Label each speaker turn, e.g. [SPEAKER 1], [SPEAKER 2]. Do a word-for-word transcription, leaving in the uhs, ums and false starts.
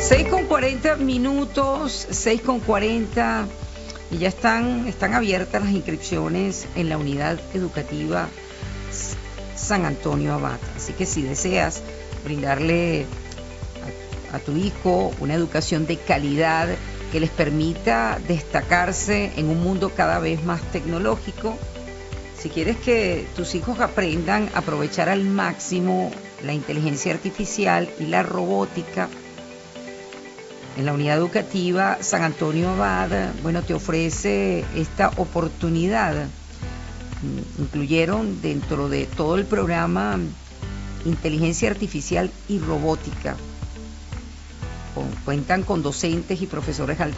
[SPEAKER 1] seis con cuarenta minutos, seis con cuarenta, y ya están, están abiertas las inscripciones en la unidad educativa San Antonio Abad. Así que si deseas brindarle a, a tu hijo una educación de calidad que les permita destacarse en un mundo cada vez más tecnológico, si quieres que tus hijos aprendan a aprovechar al máximo la inteligencia artificial y la robótica, en la unidad educativa San Antonio Abad, bueno, te ofrece esta oportunidad. Incluyeron dentro de todo el programa inteligencia artificial y robótica. Con, cuentan con docentes y profesores altamente